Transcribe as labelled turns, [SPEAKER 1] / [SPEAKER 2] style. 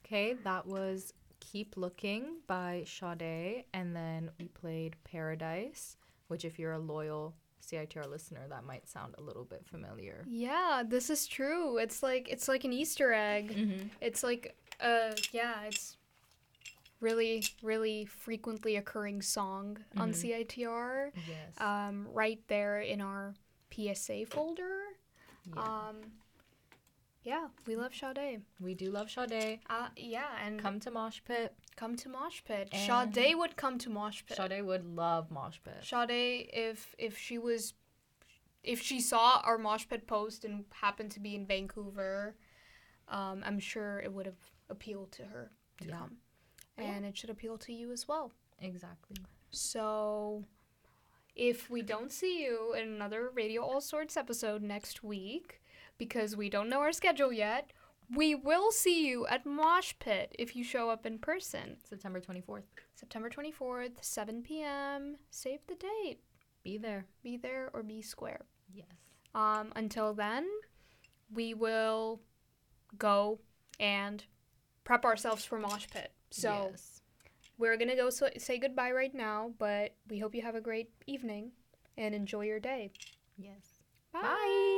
[SPEAKER 1] Okay, that was Keep Looking by Sade, and then we played Paradise, which if you're a loyal CITR listener, that might sound a little bit familiar.
[SPEAKER 2] Yeah, this is true. It's like an Easter egg.
[SPEAKER 1] Mm-hmm.
[SPEAKER 2] It's like it's really, really frequently occurring song on CITR.
[SPEAKER 1] Yes.
[SPEAKER 2] Right there in our PSA folder.
[SPEAKER 1] Yeah.
[SPEAKER 2] Yeah, we love Sade.
[SPEAKER 1] We do love Sade.
[SPEAKER 2] Yeah, and
[SPEAKER 1] Come to Mosh Pit.
[SPEAKER 2] come to Mosh Pit.
[SPEAKER 1] And-
[SPEAKER 2] Sade would come to Mosh Pit.
[SPEAKER 1] Sade would love Mosh Pit.
[SPEAKER 2] Sade, if she saw our Mosh Pit post and happened to be in Vancouver, I'm sure it would have appealed to her to come. And it should appeal to you as well.
[SPEAKER 1] Exactly.
[SPEAKER 2] So, if we don't see you in another Radio All Sorts episode next week, because we don't know our schedule yet, we will see you at Mosh Pit if you show up in person.
[SPEAKER 1] September 24th.
[SPEAKER 2] September 24th, 7 p.m. Save the date.
[SPEAKER 1] Be there.
[SPEAKER 2] Be there or be square.
[SPEAKER 1] Yes.
[SPEAKER 2] Until then, we will go and prep ourselves for Mosh Pit. So
[SPEAKER 1] yes.
[SPEAKER 2] we're going to go say goodbye right now, but we hope you have a great evening and enjoy your day.
[SPEAKER 1] Yes.
[SPEAKER 2] Bye.